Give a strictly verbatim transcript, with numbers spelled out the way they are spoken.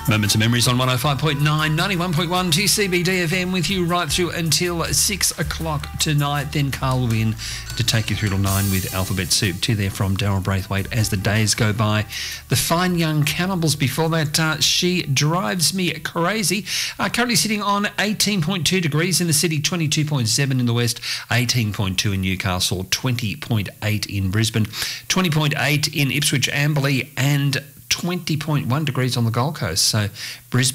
Moments of Memories on one oh five point nine, ninety-one point one to C B D F M with you right through until six o'clock tonight. Then Carl will be in to take you through till nine with Alphabet Soup. Two there from Daryl Braithwaite as the days go by. The Fine Young Cannibals before that, uh, She Drives Me Crazy. Uh, currently sitting on eighteen point two degrees in the city, twenty-two point seven in the west, eighteen point two in Newcastle, twenty point eight in Brisbane, twenty point eight in Ipswich, Amberley and twenty point one degrees on the Gold Coast. So Brisbane